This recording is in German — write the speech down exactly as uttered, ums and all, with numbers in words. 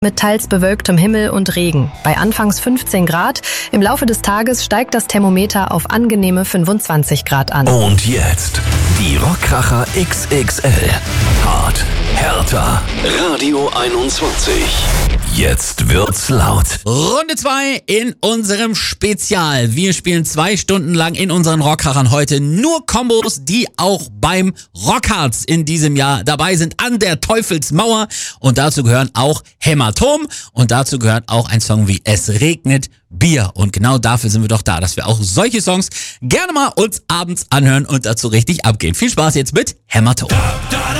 Mit teils bewölktem Himmel und Regen. Bei anfangs fünfzehn Grad. Im Laufe des Tages steigt das Thermometer auf angenehme fünfundzwanzig Grad an. Und jetzt die Rockkracher X X L. Hart, härter. Radio einundzwanzig. Jetzt wird's laut. Runde zwei in unserem Spezial. Wir spielen zwei Stunden lang in unseren Rockkrachern heute nur Kombos, die auch beim Rockharz in diesem Jahr dabei sind, an der Teufelsmauer. Und dazu gehören auch Hämatom und dazu gehört auch ein Song wie Es regnet Bier. Und genau dafür sind wir doch da, dass wir auch solche Songs gerne mal uns abends anhören und dazu richtig abgehen. Viel Spaß jetzt mit Hämatom.